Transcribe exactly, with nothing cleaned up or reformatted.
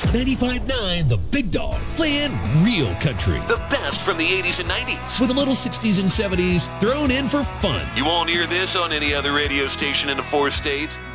ninety-five point nine The Big Dog, playing real country. The best from the eighties and nineties. With a little sixties and seventies thrown in for fun. You won't hear this on any other radio station in the four states.